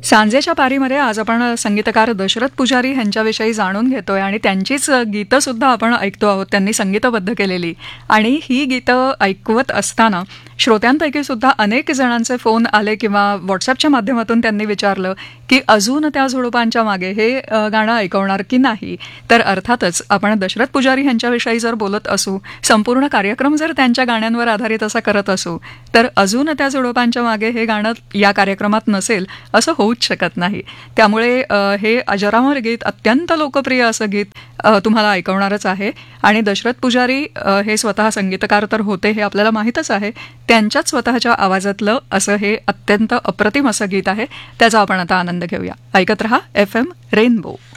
सांजेच्या पारीमध्ये आज आपण संगीतकार दशरथ पुजारी यांच्याविषयी जाणून घेतोय आणि त्यांचीच गीतं सुद्धा आपण ऐकतो आहोत, त्यांनी संगीतबद्ध केलेली. आणि ही गीतं ऐकवत असताना श्रोत्यांपैकी सुद्धा अनेक जणांचे फोन आले किंवा व्हॉट्सअपच्या माध्यमातून त्यांनी विचारलं की अजून त्या झुडुपांच्या मागे हे गाणं ऐकवणार की नाही. तर अर्थातच आपण दशरथ पुजारी यांच्याविषयी जर बोलत असू, संपूर्ण कार्यक्रम जर त्यांच्या गाण्यांवर आधारित असा करत असू, तर अजून त्या झुडुपांच्या मागे हे गाणं या कार्यक्रमात नसेल असं होऊच शकत नाही. त्यामुळे हे अजरामर गीत, अत्यंत लोकप्रिय असं गीत तुम्हाला ऐकवणारच आहे. आणि दशरथ पुजारी हे स्वतः संगीतकार तर होते, हे आपल्याला माहीतच आहे. त्यांच्याच स्वतःच्या आवाजातलं असं हे अत्यंत अप्रतिम असं गीत आहे. त्याचा आपण आता आनंद घेऊया. ऐकत रहा FM रेनबो.